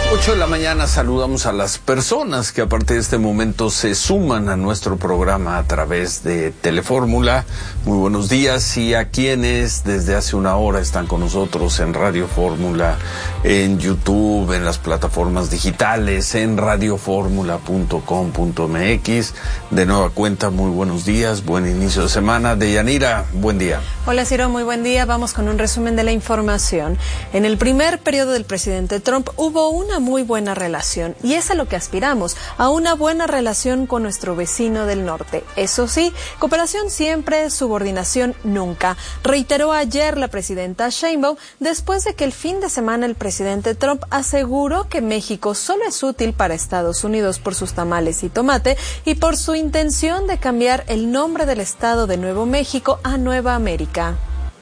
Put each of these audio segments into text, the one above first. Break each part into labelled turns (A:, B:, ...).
A: 8 de la mañana saludamos a las personas que a partir de este momento se suman a nuestro programa a través de Telefórmula. Muy buenos días, y a quienes desde hace una hora están con nosotros en Radio Fórmula, en YouTube, en las plataformas digitales, en radioformula.com.mx. De nueva cuenta, muy buenos días, buen inicio de semana. Deyanira, buen día.
B: Hola Ciro, muy buen día. Vamos con un resumen de la información. En el primer periodo del presidente Trump hubo una muy buena relación, y es a lo que aspiramos, a una buena relación con nuestro vecino del norte. Eso sí, cooperación siempre, subordinación nunca, reiteró ayer la presidenta Sheinbaum, después de que el fin de semana el presidente Trump aseguró que México solo es útil para Estados Unidos por sus tamales y tomate y por su intención de cambiar el nombre del estado de Nuevo México a Nueva América.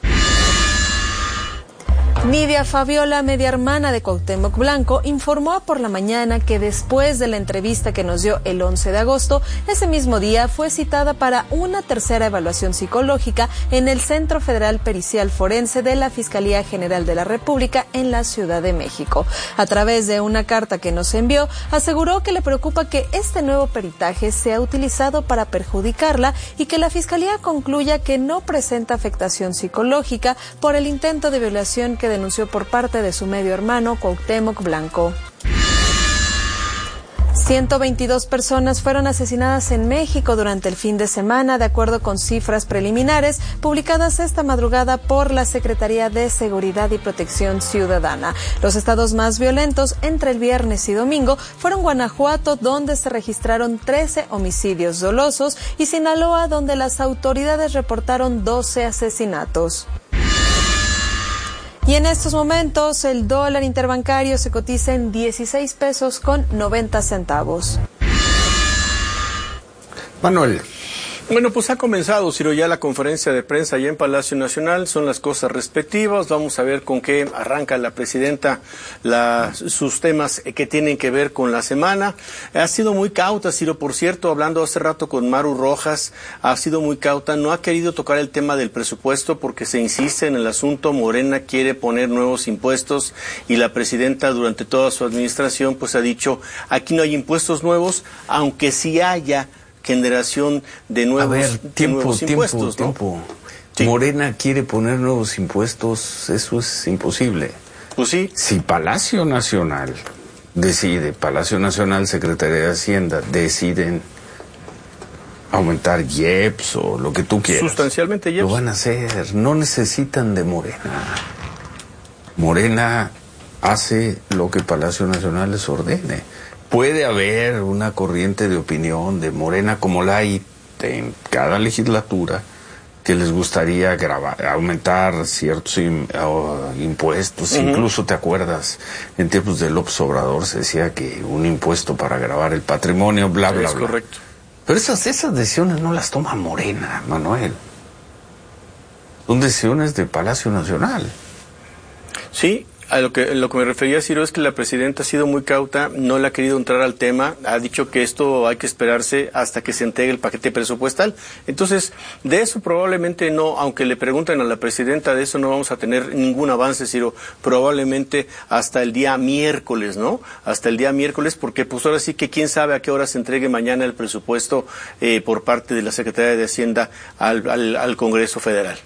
B: Nidia Fabiola, media hermana de Cuauhtémoc Blanco, informó por la mañana que después de la entrevista que nos dio el 11 de agosto, ese mismo día fue citada para una tercera evaluación psicológica en el Centro Federal Pericial Forense de la Fiscalía General de la República en la Ciudad de México. A través de una carta que nos envió, aseguró que le preocupa que este nuevo peritaje sea utilizado para perjudicarla y que la Fiscalía concluya que no presenta afectación psicológica por el intento de violación que denunció por parte de su medio hermano Cuauhtémoc Blanco. 122 personas fueron asesinadas en México durante el fin de semana, de acuerdo con cifras preliminares publicadas esta madrugada por la Secretaría de Seguridad y Protección Ciudadana. Los estados más violentos entre el viernes y domingo fueron Guanajuato, donde se registraron 13 homicidios dolosos, y Sinaloa, donde las autoridades reportaron 12 asesinatos. Y en estos momentos el dólar interbancario se cotiza en 16 pesos con 90 centavos.
A: Manuel.
C: Bueno, pues ha comenzado, Ciro, ya la conferencia de prensa allá en Palacio Nacional. Son las cosas respectivas. Vamos a ver con qué arranca la presidenta sus temas que tienen que ver con la semana. Ha sido muy cauta, Ciro, por cierto, hablando hace rato con Maru Rojas, ha sido muy cauta. No ha querido tocar el tema del presupuesto porque se insiste en el asunto. Morena quiere poner nuevos impuestos y la presidenta durante toda su administración pues ha dicho, aquí no hay impuestos nuevos, aunque sí haya generación de nuevos, impuestos, ¿no?
A: Sí. Morena quiere poner nuevos impuestos, eso es imposible.
C: Pues sí.
A: Si Palacio Nacional decide, Palacio Nacional, Secretaría de Hacienda, deciden aumentar IEPS o lo que tú quieras.
C: Sustancialmente IEPS.
A: Lo van a hacer, no necesitan de Morena. Morena hace lo que Palacio Nacional les ordene. Puede haber una corriente de opinión de Morena, como la hay en cada legislatura, que les gustaría aumentar ciertos impuestos. Incluso, ¿te acuerdas? En tiempos de López Obrador se decía que un impuesto para gravar el patrimonio, bla, bla, bla.
C: Es correcto.
A: Pero esas decisiones no las toma Morena, Manuel. Son decisiones de Palacio Nacional.
C: Sí. A lo que me refería, Ciro, es que la presidenta ha sido muy cauta, no le ha querido entrar al tema, ha dicho que esto hay que esperarse hasta que se entregue el paquete presupuestal. Entonces, de eso probablemente no, aunque le pregunten a la presidenta, de eso no vamos a tener ningún avance, Ciro, probablemente hasta el día miércoles, ¿no? Hasta el día miércoles, porque pues ahora sí que quién sabe a qué hora se entregue mañana el presupuesto por parte de la Secretaría de Hacienda al Congreso Federal.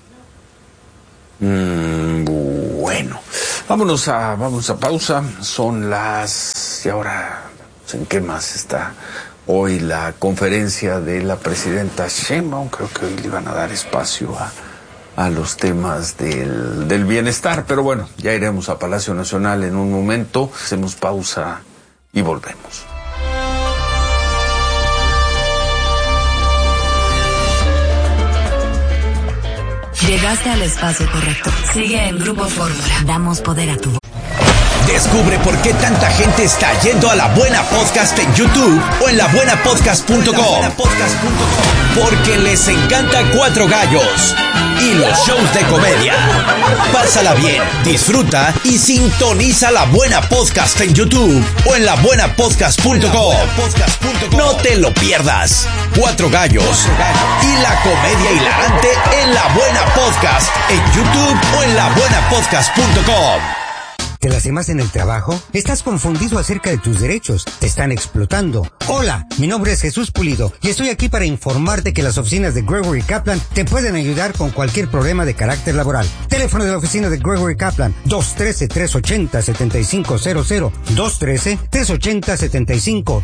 A: Bueno, vamos a pausa. Son las... ¿Y ahora en qué más está hoy la conferencia de la presidenta Sheinbaum? Creo que hoy le van a dar espacio a los temas del bienestar. Pero bueno, ya iremos a Palacio Nacional en un momento. Hacemos pausa y volvemos.
D: Llegaste al espacio correcto. Sigue en Grupo Fórmula. Damos poder a tu voz.
E: Descubre por qué tanta gente está yendo a La Buena Podcast en YouTube o en labuenapodcast.com. Porque les encanta Cuatro Gallos y los shows de comedia. Pásala bien, disfruta y sintoniza La Buena Podcast en YouTube o en labuenapodcast.com. No te lo pierdas. Cuatro Gallos y la comedia hilarante en La Buena Podcast en YouTube o en labuenapodcast.com.
F: ¿Te las más en el trabajo? ¿Estás confundido acerca de tus derechos? ¿Te están explotando? Hola, mi nombre es Jesús Pulido y estoy aquí para informarte que las oficinas de Gregory Kaplan te pueden ayudar con cualquier problema de carácter laboral. Teléfono de la oficina de Gregory Kaplan, 213-380-7500, 213-380-7500,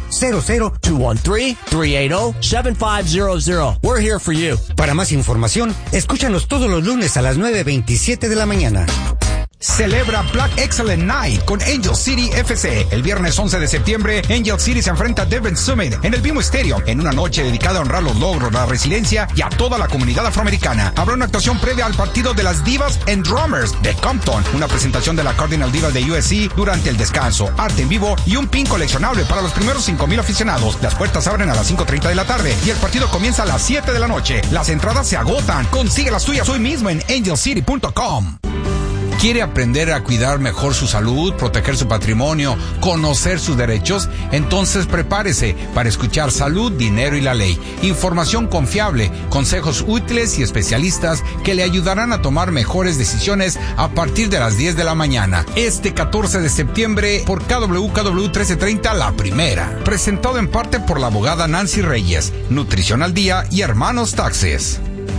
G: 213-380-7500. We're here for you.
F: Para más información, escúchanos todos los lunes a las 9:27 de la mañana.
H: Celebra Black Excellent Night con Angel City FC. El viernes 11 de septiembre, Angel City se enfrenta a Devon Summit en el BMO Stadium, en una noche dedicada a honrar los logros, la resiliencia y a toda la comunidad afroamericana. Habrá una actuación previa al partido de las Divas and Drummers de Compton, una presentación de la Cardinal Divas de USC durante el descanso, arte en vivo y un pin coleccionable para los primeros 5,000 aficionados. Las puertas abren a las 5:30 de la tarde y el partido comienza a las 7 de la noche. Las entradas se agotan. Consigue las tuyas hoy mismo en angelcity.com. ¿Quiere aprender a cuidar mejor su salud, proteger su patrimonio, conocer sus derechos? Entonces prepárese para escuchar Salud, Dinero y la Ley. Información confiable, consejos útiles y especialistas que le ayudarán a tomar mejores decisiones a partir de las 10 de la mañana. Este 14 de septiembre por KWKW 1330 La Primera. Presentado en parte por la abogada Nancy Reyes, Nutrición al Día y Hermanos Taxes.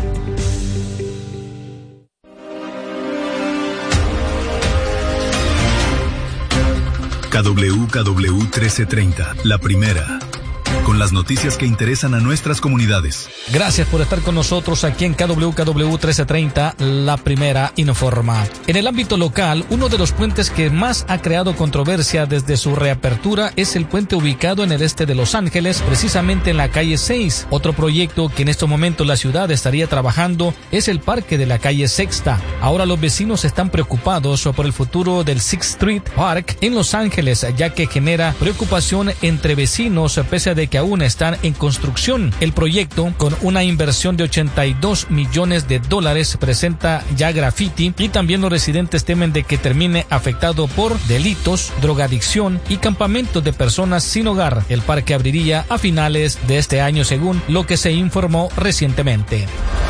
I: KWKW 1330, La Primera, con las noticias que interesan a nuestras comunidades.
J: Gracias por estar con nosotros aquí en KWKW 1330, La Primera informa. En el ámbito local, uno de los puentes que más ha creado controversia desde su reapertura es el puente ubicado en el este de Los Ángeles, precisamente en la calle 6. Otro proyecto que en estos momentos la ciudad estaría trabajando es el parque de la calle Sexta. Ahora los vecinos están preocupados por el futuro del Sixth Street Park en Los Ángeles, ya que genera preocupación entre vecinos pese a de que aún están en construcción. El proyecto, con una inversión de $82 millones, presenta ya graffiti y también los residentes temen de que termine afectado por delitos, drogadicción y campamentos de personas sin hogar. El parque abriría a finales de este año, según lo que se informó recientemente.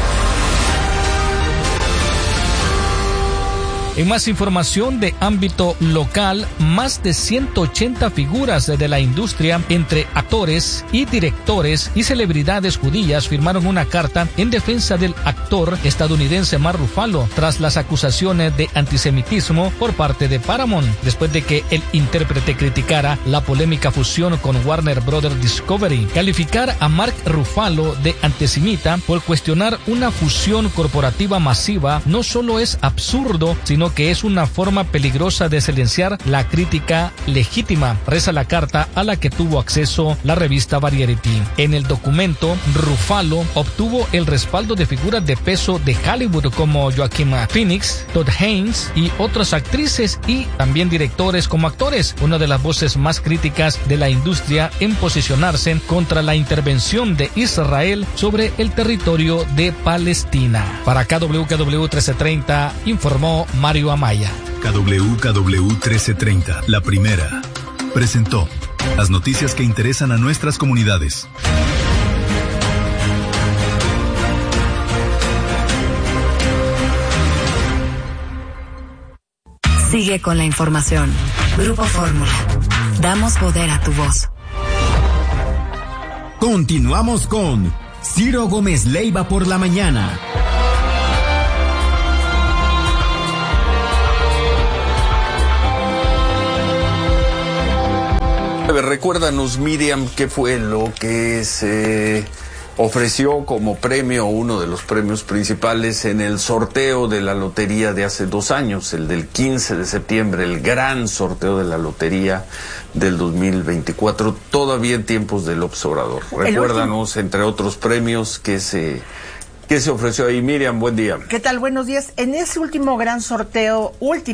J: En más información de ámbito local, más de 180 figuras de la industria, entre actores y directores y celebridades judías, firmaron una carta en defensa del actor estadounidense Mark Ruffalo tras las acusaciones de antisemitismo por parte de Paramount, después de que el intérprete criticara la polémica fusión con Warner Brothers Discovery. Calificar a Mark Ruffalo de antisemita por cuestionar una fusión corporativa masiva no solo es absurdo, sino que es una forma peligrosa de silenciar la crítica legítima, reza la carta a la que tuvo acceso la revista Variety. En el documento, Ruffalo obtuvo el respaldo de figuras de peso de Hollywood como Joaquin Phoenix, Todd Haynes y otras actrices y también directores como actores, una de las voces más críticas de la industria en posicionarse contra la intervención de Israel sobre el territorio de Palestina. Para KWKW 1330 informó Mario Amaya.
I: KWKW 1330, La Primera, presentó las noticias que interesan a nuestras comunidades.
D: Sigue con la información. Grupo Fórmula. Damos poder a tu voz.
K: Continuamos con Ciro Gómez Leiva por la mañana.
A: Recuérdanos, Miriam, qué fue lo que se ofreció como premio, uno de los premios principales en el sorteo de la lotería de hace 2 años, el del 15 de septiembre, el gran sorteo de la lotería del 2024, todavía en tiempos del López Obrador. Recuérdanos, entre otros premios, que se ofreció ahí. Miriam, buen día.
L: ¿Qué tal? Buenos días. En ese último gran sorteo,